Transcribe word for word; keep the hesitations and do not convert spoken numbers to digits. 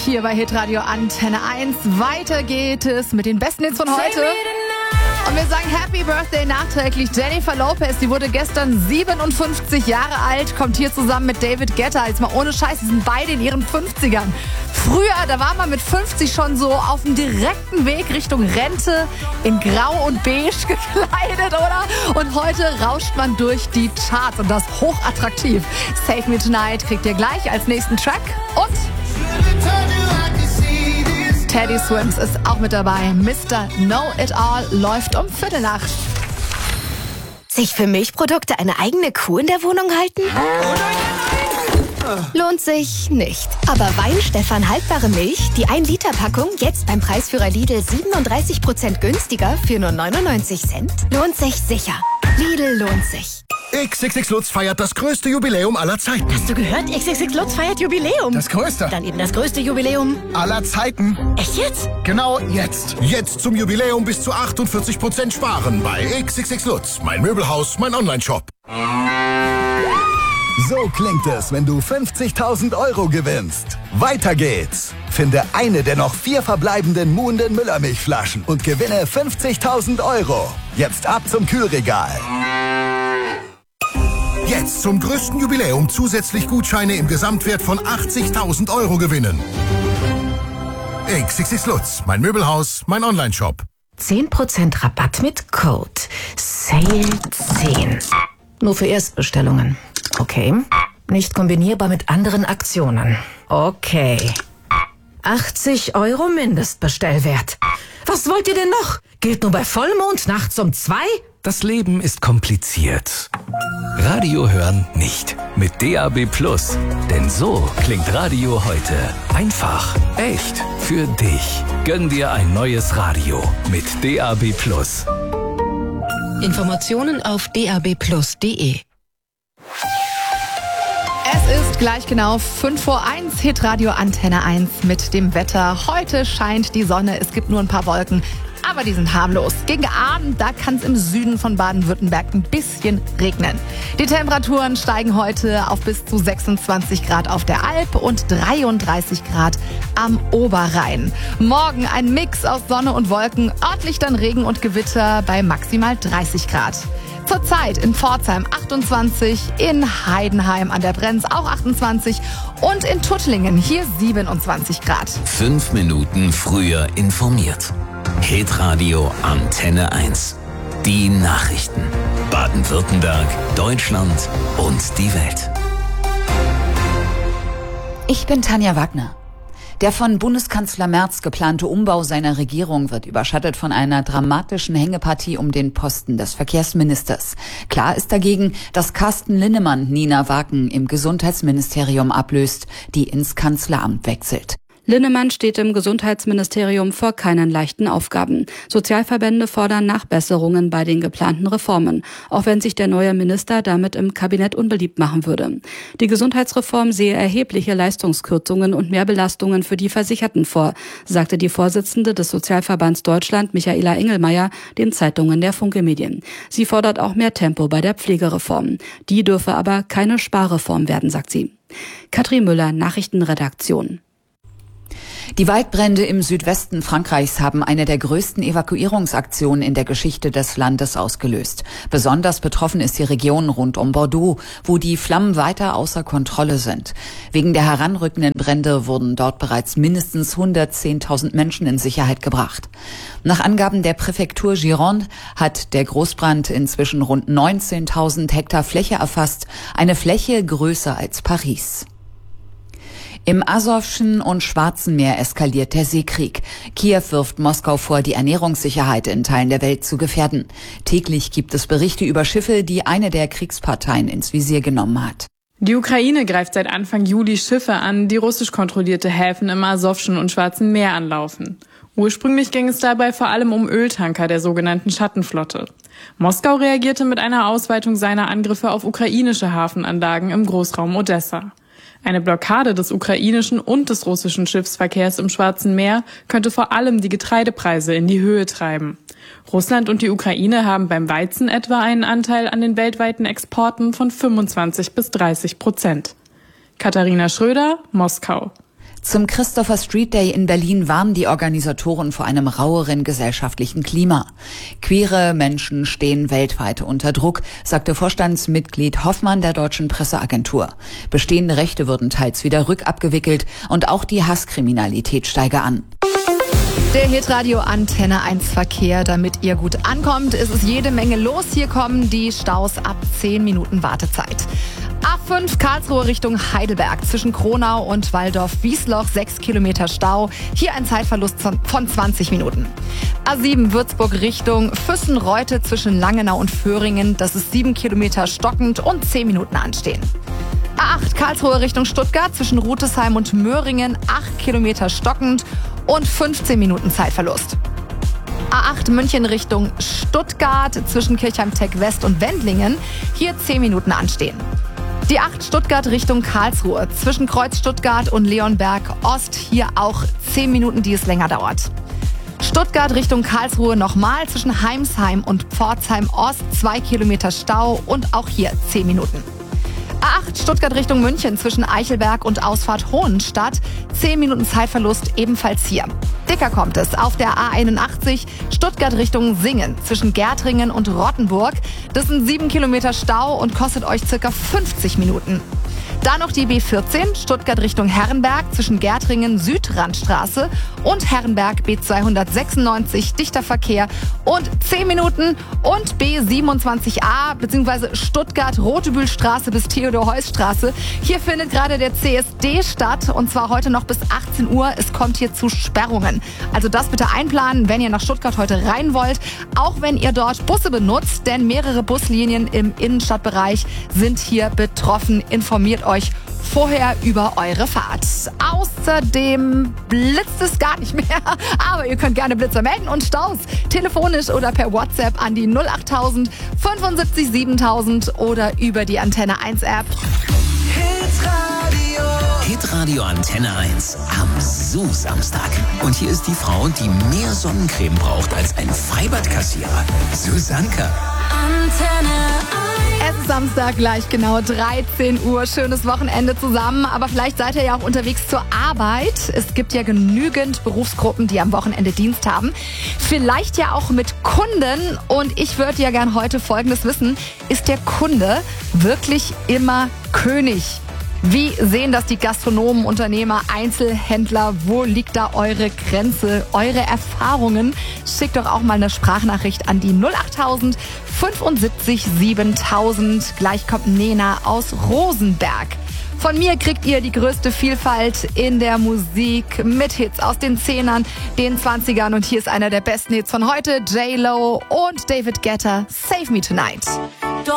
hier bei Hitradio Antenne eins. Weiter geht es mit den besten Hits von heute. Und wir sagen Happy Birthday nachträglich Jennifer Lopez. Die wurde gestern siebenundfünfzig Jahre alt, kommt hier zusammen mit David Guetta. Jetzt mal ohne Scheiß, die sind beide in ihren fünfzigern. Früher, da war man mit fünfzig schon so auf dem direkten Weg Richtung Rente, in Grau und Beige gekleidet, oder? Und heute rauscht man durch die Charts und das hochattraktiv. Save Me Tonight kriegt ihr gleich als nächsten Track. Und Teddy Swims ist auch mit dabei. Mister Know It All läuft um Viertel nach. Sich für Milchprodukte eine eigene Kuh in der Wohnung halten? Lohnt sich nicht. Aber Weinstefan haltbare Milch, die ein Liter Packung, jetzt beim Preisführer Lidl siebenunddreißig Prozent günstiger für nur neunundneunzig Cent. Lohnt sich sicher. Lidl lohnt sich. X X X Lutz feiert das größte Jubiläum aller Zeiten. Hast du gehört? X X X Lutz feiert Jubiläum. Das größte. Dann eben das größte Jubiläum aller Zeiten. Echt jetzt? Genau jetzt. Jetzt zum Jubiläum bis zu achtundvierzig Prozent sparen bei X X X Lutz. Mein Möbelhaus, mein Online-Shop. So klingt es, wenn du fünfzigtausend Euro gewinnst. Weiter geht's. Finde eine der noch vier verbleibenden muhenden Müllermilchflaschen und gewinne fünfzigtausend Euro. Jetzt ab zum Kühlregal. Jetzt zum größten Jubiläum zusätzlich Gutscheine im Gesamtwert von achtzigtausend Euro gewinnen. X X X Lutz, mein Möbelhaus, mein Online-Shop. zehn Prozent Rabatt mit Code Sale zehn. Nur für Erstbestellungen. Okay. Nicht kombinierbar mit anderen Aktionen. Okay. achtzig Euro Mindestbestellwert. Was wollt ihr denn noch? Gilt nur bei Vollmond nachts um zwei? Das Leben ist kompliziert. Radio hören nicht. Mit D A B Plus. Denn so klingt Radio heute. Einfach, echt, für dich. Gönn dir ein neues Radio mit D A B Plus. Informationen auf d a b plus punkt d e. Es ist gleich genau fünf vor eins, Hitradio Antenne eins mit dem Wetter. Heute scheint die Sonne, es gibt nur ein paar Wolken, aber die sind harmlos. Gegen Abend, da kann es im Süden von Baden-Württemberg ein bisschen regnen. Die Temperaturen steigen heute auf bis zu sechsundzwanzig Grad auf der Alp und dreiunddreißig Grad am Oberrhein. Morgen ein Mix aus Sonne und Wolken, örtlich dann Regen und Gewitter bei maximal dreißig Grad. Zurzeit in Pforzheim achtundzwanzig, in Heidenheim an der Brenz auch achtundzwanzig und in Tuttlingen hier siebenundzwanzig Grad. Fünf Minuten früher informiert. Hitradio Antenne eins. Die Nachrichten. Baden-Württemberg, Deutschland und die Welt. Ich bin Tanja Wagner. Der von Bundeskanzler Merz geplante Umbau seiner Regierung wird überschattet von einer dramatischen Hängepartie um den Posten des Verkehrsministers. Klar ist dagegen, dass Carsten Linnemann Nina Waken im Gesundheitsministerium ablöst, die ins Kanzleramt wechselt. Linnemann steht im Gesundheitsministerium vor keinen leichten Aufgaben. Sozialverbände fordern Nachbesserungen bei den geplanten Reformen, auch wenn sich der neue Minister damit im Kabinett unbeliebt machen würde. Die Gesundheitsreform sehe erhebliche Leistungskürzungen und Mehrbelastungen für die Versicherten vor, sagte die Vorsitzende des Sozialverbands Deutschland, Michaela Engelmeier, den Zeitungen der Funke Medien. Sie fordert auch mehr Tempo bei der Pflegereform. Die dürfe aber keine Sparreform werden, sagt sie. Katrin Müller, Nachrichtenredaktion. Die Waldbrände im Südwesten Frankreichs haben eine der größten Evakuierungsaktionen in der Geschichte des Landes ausgelöst. Besonders betroffen ist die Region rund um Bordeaux, wo die Flammen weiter außer Kontrolle sind. Wegen der heranrückenden Brände wurden dort bereits mindestens hundertzehntausend Menschen in Sicherheit gebracht. Nach Angaben der Präfektur Gironde hat der Großbrand inzwischen rund neunzehntausend Hektar Fläche erfasst, eine Fläche größer als Paris. Im Asowschen und Schwarzen Meer eskaliert der Seekrieg. Kiew wirft Moskau vor, die Ernährungssicherheit in Teilen der Welt zu gefährden. Täglich gibt es Berichte über Schiffe, die eine der Kriegsparteien ins Visier genommen hat. Die Ukraine greift seit Anfang Juli Schiffe an, die russisch kontrollierte Häfen im Asowschen und Schwarzen Meer anlaufen. Ursprünglich ging es dabei vor allem um Öltanker der sogenannten Schattenflotte. Moskau reagierte mit einer Ausweitung seiner Angriffe auf ukrainische Hafenanlagen im Großraum Odessa. Eine Blockade des ukrainischen und des russischen Schiffsverkehrs im Schwarzen Meer könnte vor allem die Getreidepreise in die Höhe treiben. Russland und die Ukraine haben beim Weizen etwa einen Anteil an den weltweiten Exporten von fünfundzwanzig bis dreißig Prozent. Katharina Schröder, Moskau. Zum Christopher Street Day in Berlin warnen die Organisatoren vor einem raueren gesellschaftlichen Klima. Queere Menschen stehen weltweit unter Druck, sagte Vorstandsmitglied Hoffmann der Deutschen Presseagentur. Bestehende Rechte würden teils wieder rückabgewickelt und auch die Hasskriminalität steige an. Der Hitradio Antenne eins Verkehr, damit ihr gut ankommt, ist es jede Menge los. Hier kommen die Staus ab zehn Minuten Wartezeit. A fünf Karlsruhe Richtung Heidelberg zwischen Kronau und Walldorf-Wiesloch, sechs Kilometer Stau. Hier ein Zeitverlust von zwanzig Minuten. A sieben Würzburg Richtung Füssen-Reute zwischen Langenau und Föhringen. Das ist sieben Kilometer stockend und zehn Minuten anstehen. A acht Karlsruhe Richtung Stuttgart zwischen Rutesheim und Möhringen, acht Kilometer stockend und fünfzehn Minuten Zeitverlust. A acht München Richtung Stuttgart zwischen Kirchheim-Tech West und Wendlingen, hier zehn Minuten anstehen. Die acht Stuttgart Richtung Karlsruhe zwischen Kreuz Stuttgart und Leonberg Ost, hier auch zehn Minuten, die es länger dauert. Stuttgart Richtung Karlsruhe nochmal zwischen Heimsheim und Pforzheim Ost, zwei Kilometer Stau und auch hier zehn Minuten. A acht Stuttgart Richtung München zwischen Eichelberg und Ausfahrt Hohenstadt. zehn Minuten Zeitverlust ebenfalls hier. Dicker kommt es auf der A einundachtzig Stuttgart Richtung Singen zwischen Gärtringen und Rottenburg. Das sind sieben Kilometer Stau und kostet euch circa fünfzig Minuten. Dann noch die B vierzehn Stuttgart Richtung Herrenberg zwischen Gärtringen Südrandstraße und Herrenberg B zweihundertsechsundneunzig dichter Verkehr und zehn Minuten und B siebenundzwanzig a bzw. Stuttgart Rotebühlstraße bis Theodor-Heuss-Straße. Hier findet gerade der C S D statt und zwar heute noch bis achtzehn Uhr. Es kommt hier zu Sperrungen. Also das bitte einplanen, wenn ihr nach Stuttgart heute rein wollt, auch wenn ihr dort Busse benutzt, denn mehrere Buslinien im Innenstadtbereich sind hier betroffen. Informiert euch vorher über eure Fahrt. Außerdem blitzt es gar nicht mehr, aber ihr könnt gerne Blitzer melden und Staus telefonisch oder per WhatsApp an die null achttausend fünfundsiebzig siebentausend oder über die Antenne eins App. Hitradio. Hitradio Antenne eins am Su-Samstag. Und hier ist die Frau, die mehr Sonnencreme braucht als ein Freibadkassierer. Susanka. Antenne eins. Es ist Samstag, gleich genau dreizehn Uhr. Schönes Wochenende zusammen. Aber vielleicht seid ihr ja auch unterwegs zur Arbeit. Es gibt ja genügend Berufsgruppen, die am Wochenende Dienst haben. Vielleicht ja auch mit Kunden. Und ich würde ja gern heute Folgendes wissen. Ist der Kunde wirklich immer König? Wie sehen das die Gastronomen, Unternehmer, Einzelhändler? Wo liegt da eure Grenze, eure Erfahrungen? Schickt doch auch mal eine Sprachnachricht an die null achttausend fünfundsiebzig siebentausend. Gleich kommt Nena aus Rosenberg. Von mir kriegt ihr die größte Vielfalt in der Musik mit Hits aus den Zehnern, den Zwanzigern. Und hier ist einer der besten Hits von heute. J Lo und David Guetta, Save Me Tonight.